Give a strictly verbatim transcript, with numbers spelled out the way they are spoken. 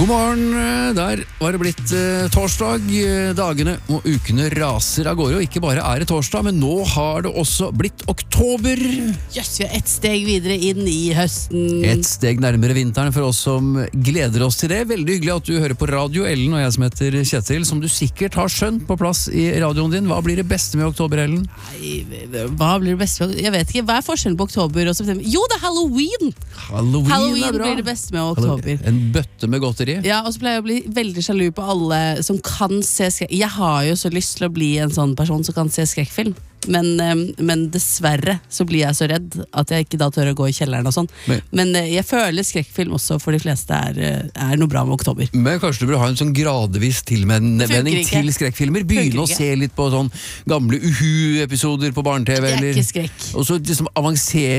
God morgen, der var det blitt eh, torsdag. Dagene og ukene raser av gårde, og ikke bare er det torsdag, men nå har det også blitt oktober. Jøss, vi er ett steg videre inn i høsten. Et steg nærmere vinteren for oss som gleder oss til det. Veldig hyggelig at du hører på Radio Ellen, og jeg som heter Kjetil, som du sikkert har skjønt på plass i radioen din. Hva blir det beste med oktober, Ellen? Nei, hva blir det beste med Jeg vet ikke, hva er forskjellen på oktober og september? Jo, det er Halloween! Halloween, Halloween er bra. blir det beste med oktober. En bøtte med godteri. Ja, og så pleier jeg å bli veldig sjalu på alle som kan se skrekk. Jeg har jo så lyst til å bli en sånn person som kan se skrekkfilm, men, men dessverre så blir jeg så redd at jeg ikke da tør å gå i kjelleren og sånn. Men, men jeg føler skrekkfilm også for de fleste er, er noe bra med oktober. Men kanskje du burde ha en sånn gradvis tilvenning til skrekkfilmer. Begynne å se litt på sånn gamle Uhu-episoder på barne-T V. Det er ikke skrekk. Og så liksom avansere